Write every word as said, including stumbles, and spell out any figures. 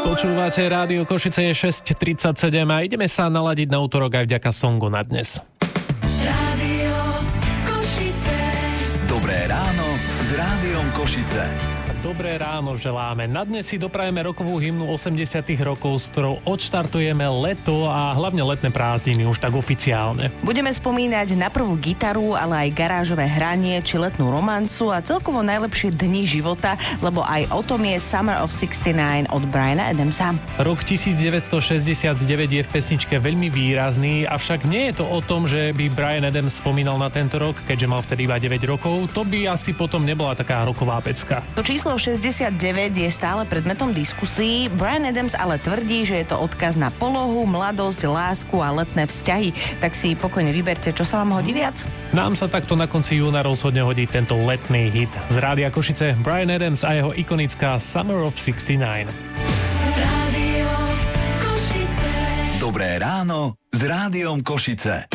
Počúvate Rádio Košice, je šesť tridsaťsedem a ideme sa naladiť na útorok aj vďaka songu na dnes. Rádio Košice. Dobré ráno s Rádiom Košice. Dobré ráno želáme. Na dnes si doprajeme rokovú hymnu osemdesiatych rokov, s ktorou odštartujeme leto a hlavne letné prázdniny už tak oficiálne. Budeme spomínať na prvú gitaru, ale aj garážové hranie či letnú romancu a celkovo najlepšie dni života, lebo aj o tom je Summer of šesťdesiatdeväť od Briana Adamsa. Rok devätnásťstošesťdesiatdeväť je v pesničke veľmi výrazný, avšak nie je to o tom, že by Brian Adams spomínal na tento rok, keďže mal vtedy iba deväť rokov. To by asi potom nebola taká roková pecka. To číslo šesťdesiatdeväť je stále predmetom diskusí. Brian Adams ale tvrdí, že je to odkaz na polohu, mladosť, lásku a letné vzťahy. Tak si pokojne vyberte, čo sa vám hodí viac. Nám sa takto na konci júna rozhodne hodí tento letný hit. Z Rádia Košice Brian Adams a jeho ikonická Summer of šesťdesiatdeväť. Rádio Košice. Dobré ráno s Rádiom Košice.